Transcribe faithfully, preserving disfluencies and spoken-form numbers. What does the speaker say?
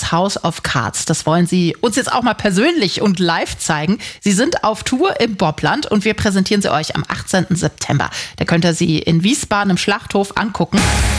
das House of Cards. Das wollen sie uns jetzt auch mal persönlich und live zeigen. Sie sind auf Tour im Bobland und wir präsentieren sie euch am achtzehnten September. Da könnt ihr sie in Wiesbaden im Schlachthof angucken.